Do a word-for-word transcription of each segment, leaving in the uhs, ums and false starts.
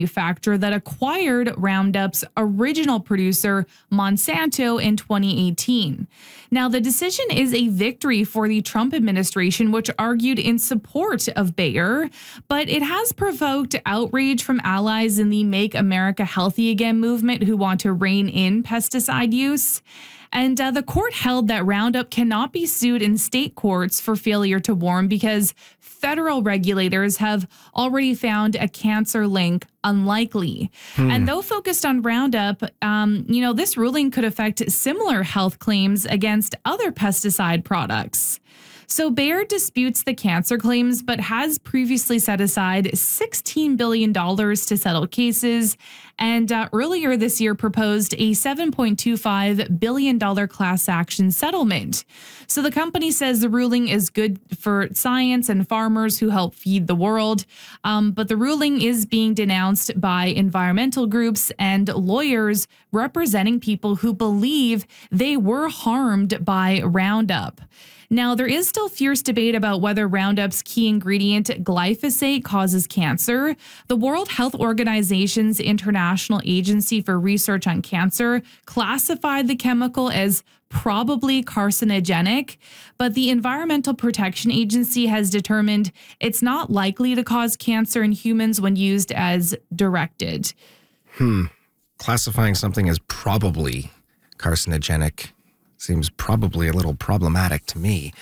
manufacturer that acquired Roundup's original producer, Monsanto, in twenty eighteen. Now, the decision is a victory for the Trump administration, which argued in support of Bayer, but it has provoked outrage from allies in the Make America Healthy Again movement who want to rein in pesticide use. And uh, the court held that Roundup cannot be sued in state courts for failure to warn because federal regulators have already found a cancer link unlikely. Hmm. And though focused on Roundup, um, you know, this ruling could affect similar health claims against other pesticide products. So Bayer disputes the cancer claims, but has previously set aside sixteen billion dollars to settle cases, and uh, earlier this year proposed a seven point two five billion dollars class action settlement. So the company says the ruling is good for science and farmers who help feed the world, um, but the ruling is being denounced by environmental groups and lawyers representing people who believe they were harmed by Roundup. Now, there is still fierce debate about whether Roundup's key ingredient, glyphosate, causes cancer. The World Health Organization's International Agency for Research on Cancer classified the chemical as probably carcinogenic, but the Environmental Protection Agency has determined it's not likely to cause cancer in humans when used as directed. Hmm. Classifying something as probably carcinogenic seems probably a little problematic to me.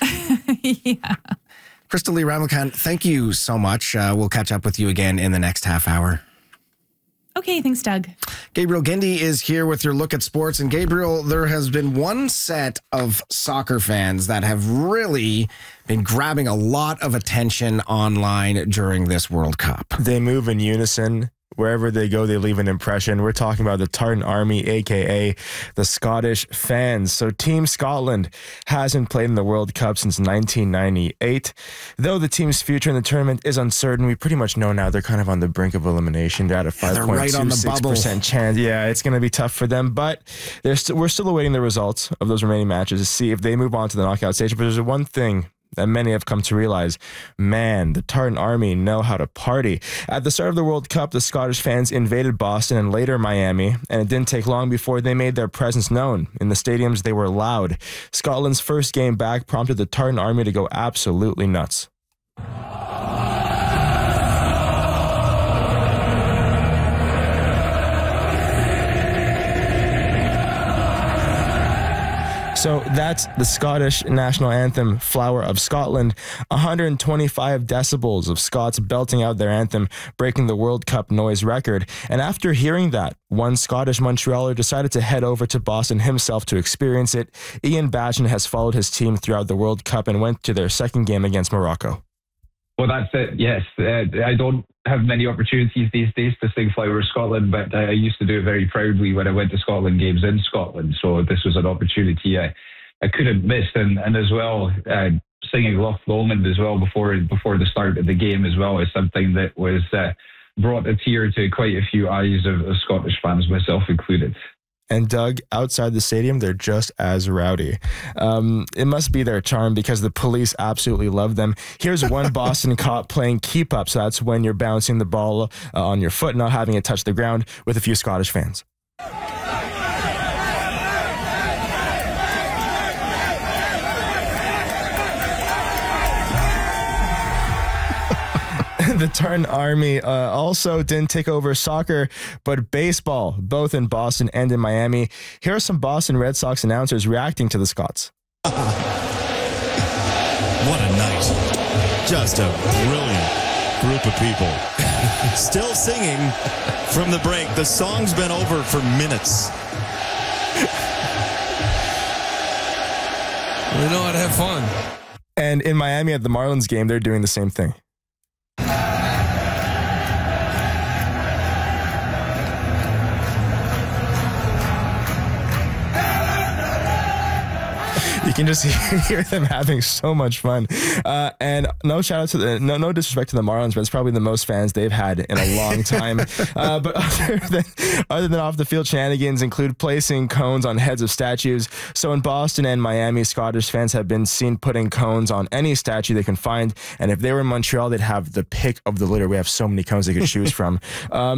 Yeah. Crystal Lee Ramelkhan, thank you so much. Uh, we'll catch up with you again in the next half hour. Okay, thanks, Doug. Gabriel Gindi is here with your look at sports. And Gabriel, there has been one set of soccer fans that have really been grabbing a lot of attention online during this World Cup. They move in unison. Wherever they go, they leave an impression. We're talking about the Tartan Army, a k a the Scottish fans. So Team Scotland hasn't played in the World Cup since nineteen ninety-eight. Though the team's future in the tournament is uncertain, we pretty much know now they're kind of on the brink of elimination. They're at a five point two six percent chance. Yeah, it's going to be tough for them, but they're st- we're still awaiting the results of those remaining matches to see if they move on to the knockout stage. But there's one thing that many have come to realize, man, the Tartan Army know how to party. At the start of the World Cup, the Scottish fans invaded Boston and later Miami, and it didn't take long before they made their presence known. In the stadiums, they were loud. Scotland's first game back prompted the Tartan Army to go absolutely nuts. So that's the Scottish national anthem, Flower of Scotland. one hundred twenty-five decibels of Scots belting out their anthem, breaking the World Cup noise record. And after hearing that, one Scottish Montrealer decided to head over to Boston himself to experience it. Ian Batchen has followed his team throughout the World Cup and went to their second game against Morocco. Well, that's it, yes. Uh, I don't have many opportunities these days to sing Flower of Scotland, but I used to do it very proudly when I went to Scotland games in Scotland. So this was an opportunity I, I couldn't miss. And, and as well, uh, singing Loch Lomond as well before before the start of the game as well is something that was uh, brought a tear to quite a few eyes of, of Scottish fans, myself included. And Doug, outside the stadium, they're just as rowdy. Um, it must be their charm because the police absolutely love them. Here's one Boston cop playing keep up. So that's when you're bouncing the ball uh, on your foot, not having it touch the ground, with a few Scottish fans. The Tartan Army uh, also didn't take over soccer, but baseball, both in Boston and in Miami. Here are some Boston Red Sox announcers reacting to the Scots. What a night. Just a brilliant group of people. Still singing from the break. The song's been over for minutes. We know how to have fun. And in Miami at the Marlins game, they're doing the same thing. You can just hear them having so much fun. Uh, and no shout out to the, no, no disrespect to the Marlins, but it's probably the most fans they've had in a long time. uh, but other than, other than off the field shenanigans include placing cones on heads of statues. So in Boston and Miami, Scottish fans have been seen putting cones on any statue they can find. And if they were in Montreal, they'd have the pick of the litter. We have so many cones they could choose from. Um,